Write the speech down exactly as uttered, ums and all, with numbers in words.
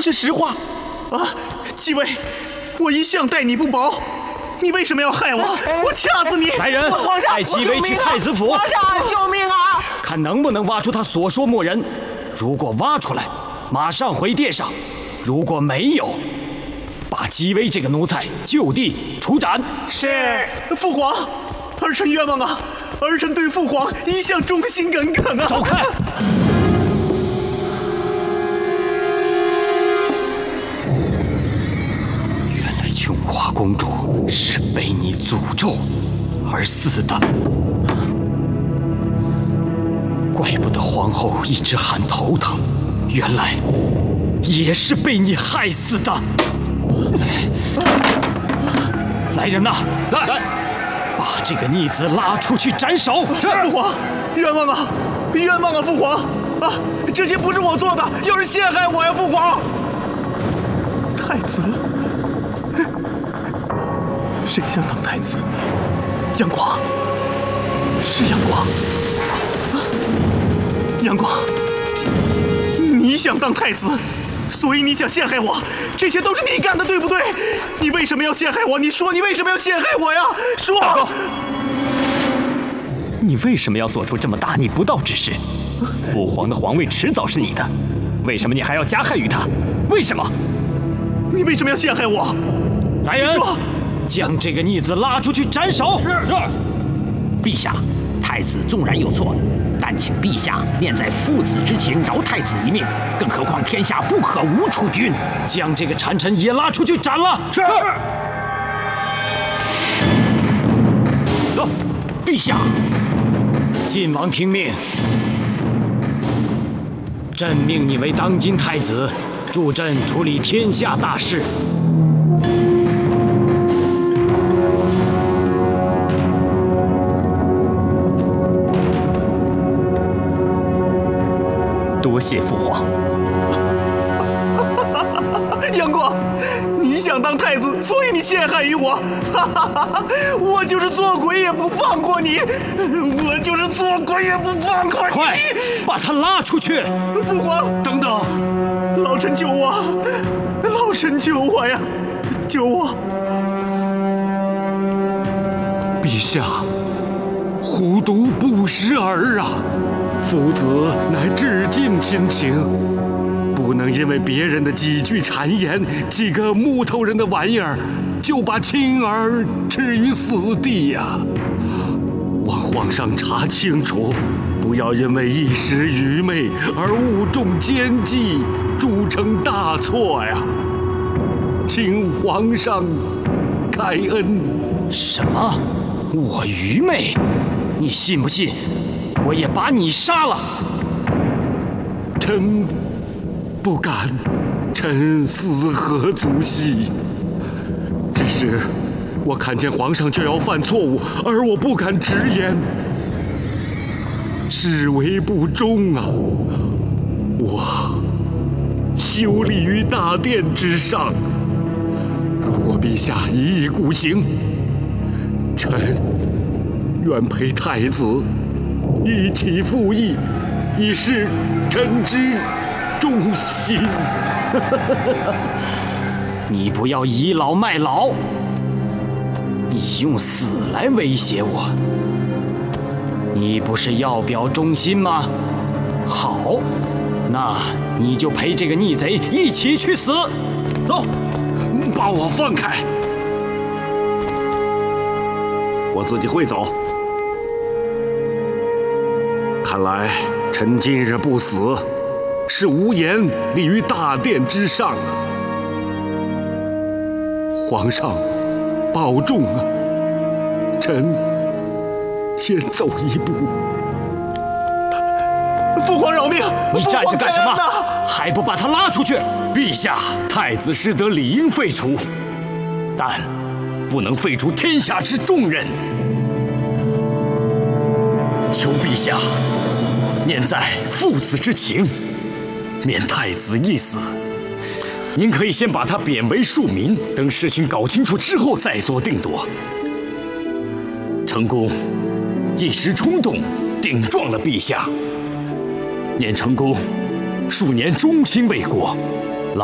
是实话。啊，继位，我一向待你不薄，你为什么要害我？我掐死你！ 来人，带继位去太子府。 皇上，救命啊！ 看能不能挖出他所说莫人。如果挖出来，马上回殿上；如果没有，把姬薇这个奴才就地处斩。 是。父皇，儿臣冤枉啊！儿臣对父皇一向忠心耿耿啊！ 走开！原来琼华公主是被你诅咒而死的。怪不得皇后一直喊头疼，原来也是被你害死的。来人呐， 在， 把这个逆子拉出去斩首。 是。父皇，冤枉啊，冤枉啊！父皇啊，这些不是我做的，有人陷害我呀！父皇，太子，谁想当太子？杨广，是杨广。杨广，你想当太子，所以你想陷害我，这些都是你干的，对不对？你为什么要陷害我？你说你为什么要陷害我呀？说！ 大哥，你为什么要做出这么大逆不道之事？父皇的皇位迟早是你的，为什么你还要加害于他？为什么？ 你为什么要陷害我？ 来人，将这个逆子拉出去斩首。 是是。 陛下，太子纵然有错，但请陛下念在父子之情，饶太子一命。更何况天下不可无储君， 将这个谗臣也拉出去斩了。 是。 走，陛下。 晋王听命，朕命你为当今太子，助朕处理天下大事。 多谢父皇。 杨广，你想当太子，所以你陷害于我。我就是做鬼也不放过你，我就是做鬼也不放过你。 快，把他拉出去！ 父皇， 等等， 老臣救我，老臣救我呀，救我！ 陛下，虎毒不食儿啊！父子乃至尽亲情，不能因为别人的几句谗言、几个木头人的玩意儿，就把亲儿置于死地呀！望皇上查清楚，不要因为一时愚昧而误中奸计，铸成大错呀！请皇上开恩。 什么？我愚昧？你信不信？我也把你杀了！ 臣不敢，臣死何足惜？只是我看见皇上就要犯错误，而我不敢直言，视为不忠啊！我修立于大殿之上，如果陛下一意孤行，臣愿陪太子一起复议，以示臣之忠心。 你不要倚老卖老，你用死来威胁我，你不是要表忠心吗？好，那你就陪这个逆贼一起去死。 走，把我放开，我自己会走。看来臣今日不死，是无颜立于大殿之上啊！皇上保重啊！臣先走一步。 父皇饶命！ 你站着干什么？还不把他拉出去！ 陛下，太子失德理应废除，但不能废除天下之重任。求陛下念在父子之情，免太子一死。您可以先把他贬为庶民，等事情搞清楚之后再做定夺。成功一时冲动，顶撞了陛下。念成功数年忠心为国，